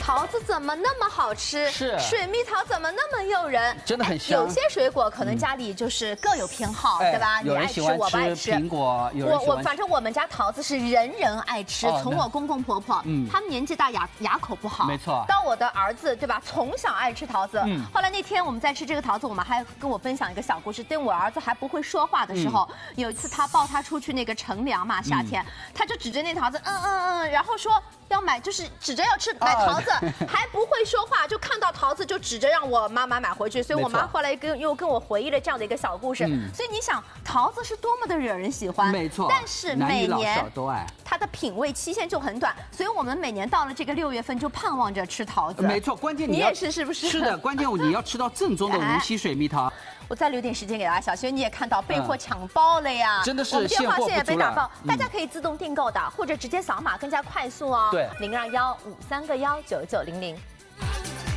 桃子怎么那么好吃？ 是水蜜桃怎么那么诱人？ 真的很香。 有些水果可能家里就是各有偏好，对吧？你爱吃，我不爱吃。 苹果，有人喜欢反正我们家桃子是人人爱吃，从我公公婆婆，他们年纪大牙口不好， 没错。 到我的儿子，对吧？从小爱吃桃子。后来那天我们在吃这个桃子，我们还跟我分享一个小故事。等我儿子还不会说话的时候，有一次他抱他出去那个乘凉嘛，夏天，他就指着那桃子，然后说要买，就是指着要买桃子，还不会说话，就看到桃子就指着让我妈妈买回去。所以我妈后来又跟我回忆了这样的一个小故事。所以你想，桃子是多么的惹人喜欢， 没错。 但是每年都爱。 它的品味期限就很短，所以我们每年到了这个6月份就盼望着吃桃子。 没错，关键你也是不是？ 是的，关键你要吃到正宗的无锡水蜜桃。 我再留点时间给大家，小轩你也看到备货抢包了呀， 真的是我们电话线也被打爆，大家可以自动订购的，或者直接扫码更加快速哦。 对， 0215319900。